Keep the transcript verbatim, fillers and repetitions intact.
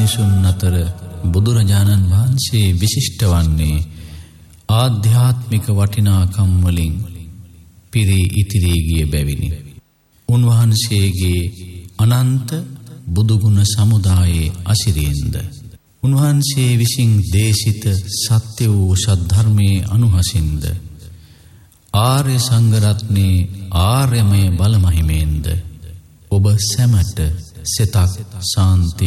මිනිසුන් අතර බුදුරජාණන් වහන්සේ විශිෂ්ට වන්නේ ආධ්‍යාත්මික වටිනාකම් වලින් පිරී ඉතිරී ගිය බැවිනි. උන්වහන්සේගේ අනන්ත බුදුගුණ සමුදායේ අසිරියෙන්ද උන්වහන්සේ විසින් දේශිත සත්‍ය වූ සද්ධර්මයේ අනුහසින්ද ආර්ය සංඝ රත්නයේ ආර්යමය බලමහිමෙන්ද ඔබ සැමට සිතක් සාන්ති